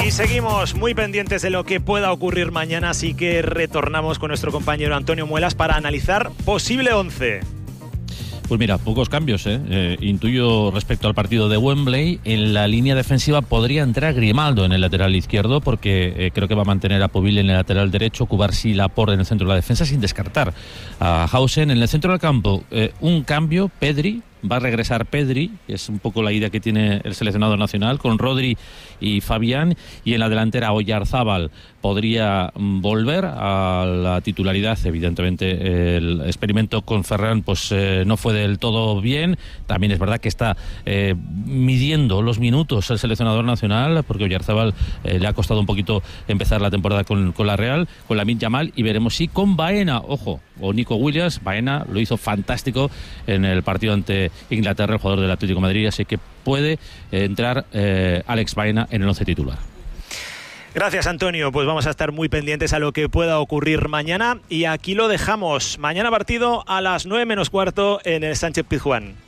Y seguimos muy pendientes de lo que pueda ocurrir mañana, así que retornamos con nuestro compañero Antonio Muelas para analizar posible 11. Pues mira, pocos cambios, intuyo respecto al partido de Wembley. En la línea defensiva podría entrar Grimaldo en el lateral izquierdo, porque creo que va a mantener a Povil en el lateral derecho, Cubarsí y Laporte en el centro de la defensa, sin descartar a Hausen. En el centro del campo, un cambio, Pedri. Va a regresar Pedri, que es un poco la idea que tiene el seleccionador nacional, con Rodri y Fabián, y en la delantera Oyarzábal podría volver a la titularidad. Evidentemente el experimento con Ferran pues no fue del todo bien. También es verdad que está midiendo los minutos el seleccionador nacional, porque Oyarzábal le ha costado un poquito empezar la temporada con la Real, con Lamine Yamal, y veremos si con Baena, ojo, o Nico Williams. Baena lo hizo fantástico en el partido ante Inglaterra, el jugador del Atlético de Madrid, así que puede entrar Alex Baena en el 11 titular. Gracias, Antonio. Pues vamos a estar muy pendientes a lo que pueda ocurrir mañana, y aquí lo dejamos. Mañana partido a las 9 menos cuarto en el Sánchez Pizjuán.